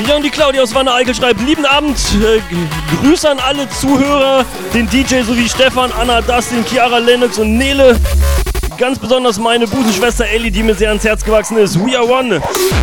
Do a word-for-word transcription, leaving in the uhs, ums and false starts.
Ja, und die Claudia aus Wanne Eickel schreibt, lieben Abend, äh, Grüße an alle Zuhörer, den D J sowie Stefan, Anna, Dustin, Chiara, Lennox und Nele. Ganz besonders meine Busenschwester Ellie, die mir sehr ans Herz gewachsen ist. We are one.